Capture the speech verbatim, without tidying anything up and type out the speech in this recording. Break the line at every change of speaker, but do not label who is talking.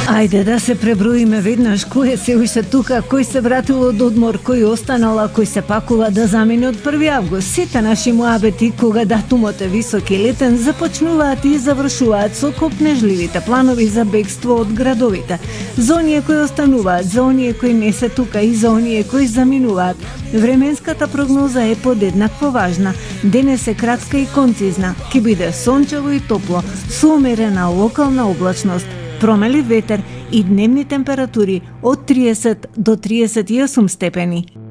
Ајде да се преброиме веднаш кој е се уште тука, кој се вратил од одмор, кој останала, кој се пакува да замине од први август. Сите наши муабети кога датумот е висок и летен започнуваат и завршуваат со копнежливите планови за бегство од градовите. За оние кои остануваат, за оние кои не се тука и за оние кои заминуваат. Временската прогноза е подеднакво важна. Денес е кратка и концизна. Ке биде сончево и топло, со умерена локална облачност, промелив ветер и дневни температури од триесет до триесет и осум степени.